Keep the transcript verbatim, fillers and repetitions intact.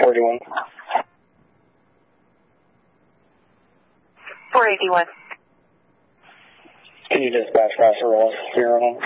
four eighty-one. four eighty-one. Can you dispatch faster roll zero home?